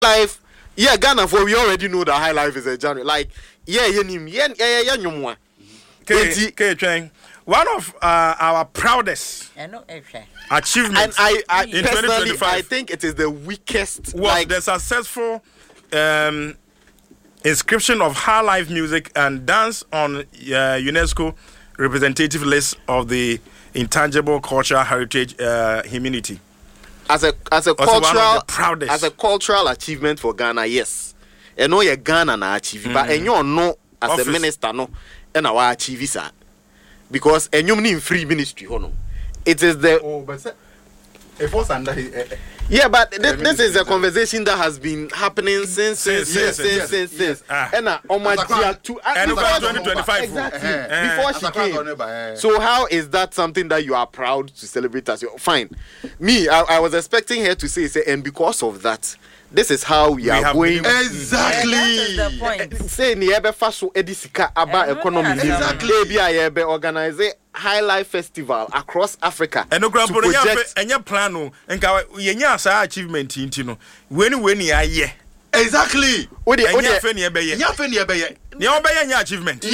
life, yeah, Ghana for we already know that High Life is a genre. Like, yeah, one of our proudest achievements and I in personally, 2025. I think it is the weakest. Was the successful inscription of High Life music and dance on UNESCO representative list of the intangible cultural heritage humanity. As a cultural achievement for Ghana, yes. I know you're Ghana na achieve, but and you know as a minister no, and our achieve sir. Because and you need free ministry, no. It is the it was under yeah, but this is a conversation that has been happening since. And on my to 2025 exactly before she came. So how is that something that you are proud to celebrate as your fine? Me, I was expecting her to say, and because of that, this is how we are going. Exactly. Yeah, that's the point. Say ni ebe faso edisika aba economy. Exactly. Ebe organize High Life Festival across Africa. And no grandpa, enya plan no. Enka yenya sa achievement inti no. Weni aye. Exactly. Odi enya fe ni ebe ye. Nya fe ni ebe ye. Ni obeye nya achievement.